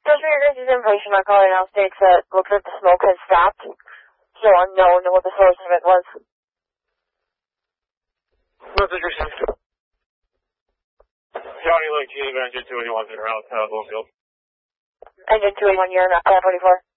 says for your guys' information, my caller now states that looks like the smoke has stopped. So unknown what the source of it was. Message received. County Lake Team, Engine 281 around Bloomfield. Engine 281, you're not 44.